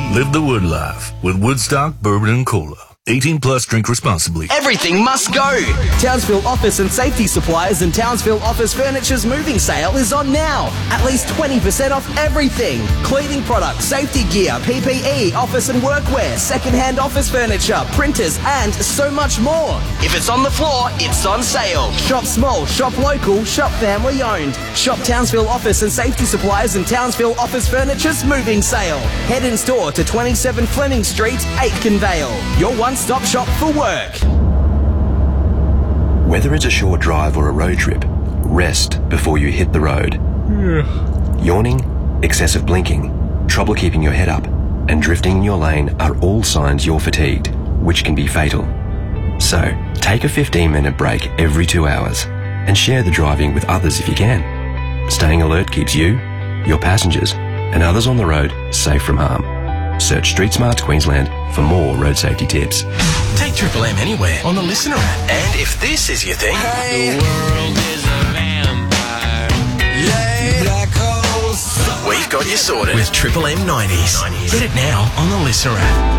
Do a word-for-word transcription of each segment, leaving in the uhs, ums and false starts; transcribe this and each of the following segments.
Live the Wood life with Woodstock Bourbon and Cola. eighteen plus, drink responsibly. Everything must go. Townsville Office and Safety Suppliers and Townsville Office Furniture's moving sale is on now. At least twenty percent off everything. Cleaning products, safety gear, P P E, office and workwear, second-hand office furniture, printers, and so much more. If it's on the floor, it's on sale. Shop small, shop local, shop family owned. Shop Townsville Office and Safety Suppliers and Townsville Office Furniture's moving sale. Head in store to twenty-seven Fleming Street, Aitken Vale. Your one-stop shop for work. Whether it's a short drive or a road trip, rest before you hit the road. Yeah. Yawning, excessive blinking, trouble keeping your head up, and drifting in your lane are all signs you're fatigued, which can be fatal. So, take a fifteen minute break every two hours and share the driving with others if you can. Staying alert keeps you, your passengers, and others on the road safe from harm. Search Street Smarts Queensland for more road safety tips. Take Triple M anywhere on the Listener app. And if this is your thing, Hey, the world is a vampire. Yeah, black holes. we've got you sorted with Triple M nineties. Get it now on the Listener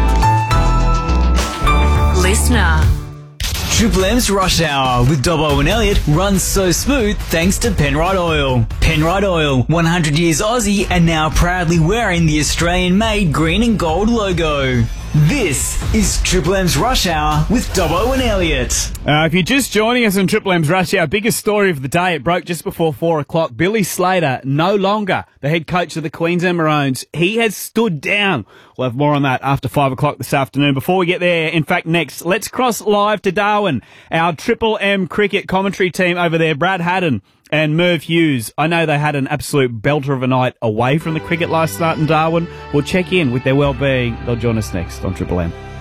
app. Listener. Triple M's Rush Hour with Dobbo and Elliot runs so smooth thanks to Penrite Oil. Penrite Oil, one hundred years Aussie and now proudly wearing the Australian-made green and gold logo. This is Triple M's Rush Hour with Dobbo and Elliot. Uh, if you're just joining us on Triple M's Rush Hour, biggest story of the day, it broke just before four o'clock. Billy Slater, no longer the head coach of the Queensland Maroons. He has stood down. We'll have more on that after five o'clock this afternoon. Before we get there, in fact, next, let's cross live to Darwin. Our Triple M cricket commentary team over there, Brad Haddon and Merv Hughes. I know they had an absolute belter of a night away from the cricket last night in Darwin. We'll check in with their well-being. They'll join us next on Triple M.